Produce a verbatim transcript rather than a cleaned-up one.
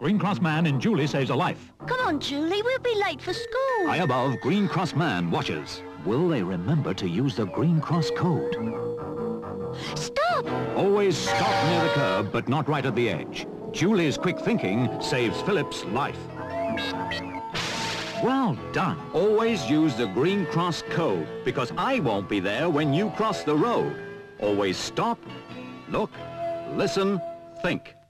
Green Cross Man in Julie saves a life. Come on, Julie, we'll be late for school. High above, Green Cross Man watches. Will they remember to use the Green Cross code? Stop! Always stop near the curb, but not right at the edge. Julie's quick thinking saves Philip's life. Well done. Always use the Green Cross code, because I won't be there when you cross the road. Always stop, look, listen, think.